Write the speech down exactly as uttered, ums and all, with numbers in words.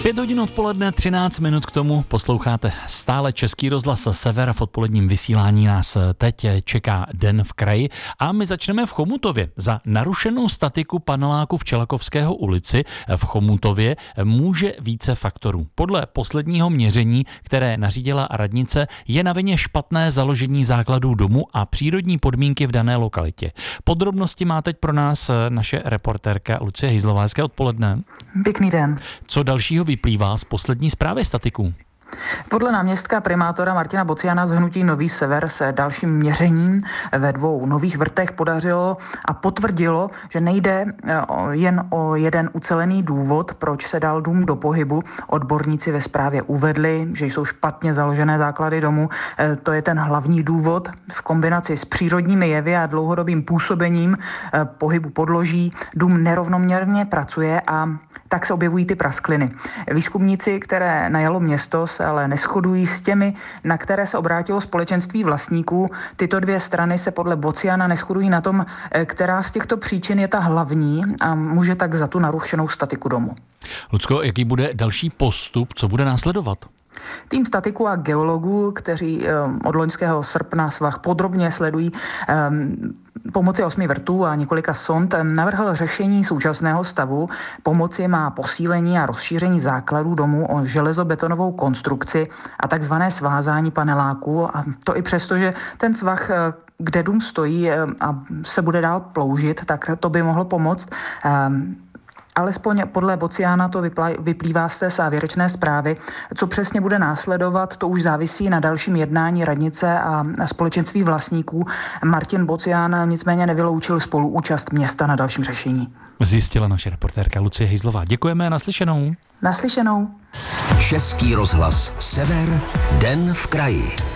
Pět hodin odpoledne, třináct minut k tomu posloucháte stále Český rozhlas Sever. V odpoledním vysílání nás teď čeká Den v kraji a my začneme v Chomutově. Za narušenou statiku paneláku v Čelakovského ulici v Chomutově může více faktorů. Podle posledního měření, které nařídila radnice, je na vině špatné založení základů domu a přírodní podmínky v dané lokalitě. Podrobnosti má teď pro nás naše reportérka Lucie Hejzlová. Hezké odpoledne. Pěkný den. Co dalšího vyplývá z poslední zprávy statiků? Podle náměstka primátora Martina Bociana z hnutí Nový Sever se dalším měřením ve dvou nových vrtech podařilo a potvrdilo, že nejde jen o jeden ucelený důvod, proč se dal dům do pohybu. Odborníci ve zprávě uvedli, že jsou špatně založené základy domu. To je ten hlavní důvod. V kombinaci s přírodními jevy a dlouhodobým působením pohybu podloží dům nerovnoměrně pracuje a tak se objevují ty praskliny. Výzkumníci, které najalo město, se ale neshodují s těmi, na které se obrátilo společenství vlastníků. Tyto dvě strany se podle Bociana neshodují na tom, která z těchto příčin je ta hlavní a může tak za tu narušenou statiku domu. Lucko, jaký bude další postup, co bude následovat? Tým statiků a geologů, kteří um, od loňského srpna svah podrobně sledují um, pomoci osmi vrtů a několika sond, navrhl řešení současného stavu. Pomoci má posílení a rozšíření základů domu o železobetonovou konstrukci a takzvané svázání paneláků. A to i přesto, že ten svah, kde dům stojí a se bude dál ploužit, tak to by mohlo pomoct. Um, Alespoň podle Bociana to vyplývá z té závěrečné zprávy. Co přesně bude následovat, to už závisí na dalším jednání radnice a společenství vlastníků. Martin Bocian nicméně nevyloučil spoluúčast města na dalším řešení. Zjistila naše reportérka Lucie Hejzlová. Děkujeme, naslyšenou. Naslyšenou. Český rozhlas Sever, Den v kraji.